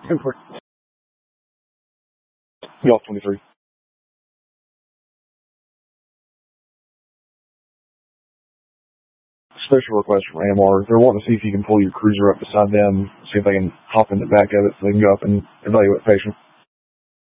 Golf 23. Special request from AMR. They're wanting to see if you can pull your cruiser up beside them, see if they can hop in the back of it so they can go up and evaluate the patient.